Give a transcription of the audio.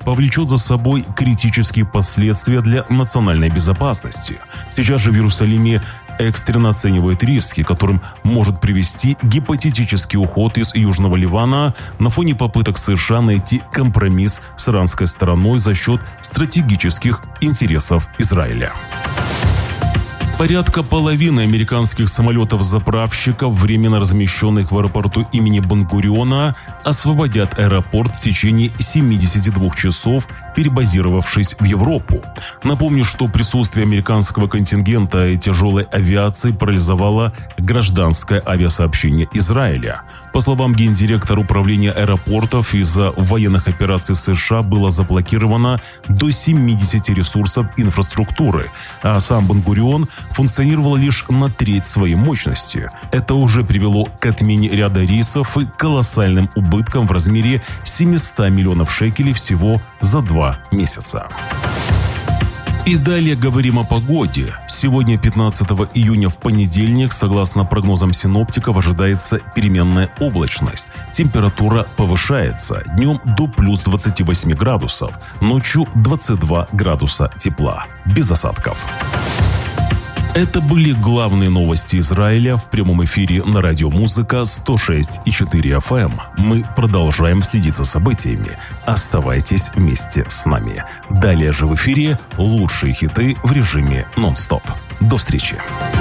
повлечет за собой критические последствия для национальной безопасности. Сейчас же в Иерусалиме экстренно оценивает риски, которым может привести гипотетический уход из Южного Ливана на фоне попыток США найти компромисс с иранской стороной за счет стратегических интересов Израиля. Порядка половины американских самолетов-заправщиков, временно размещенных в аэропорту имени Бен-Гуриона, освободят аэропорт в течение 72 часов, перебазировавшись в Европу. Напомню, что присутствие американского контингента и тяжелой авиации парализовало гражданское авиасообщение Израиля. По словам гендиректора управления аэропортов, из-за военных операций США было заблокировано до 70 ресурсов инфраструктуры, а сам Бен-Гурион функционировал лишь на треть своей мощности. Это уже привело к отмене ряда рейсов и колоссальным убыткам в размере 700 миллионов шекелей всего за 2 месяца. И далее говорим о погоде. Сегодня, 15 июня, в понедельник, согласно прогнозам синоптиков, ожидается переменная облачность. Температура повышается. Днем до плюс 28 градусов, ночью 22 градуса тепла. Без осадков. Это были главные новости Израиля в прямом эфире на радио «Музыка» 106,4 FM. Мы продолжаем следить за событиями. Оставайтесь вместе с нами. Далее же в эфире лучшие хиты в режиме нон-стоп. До встречи.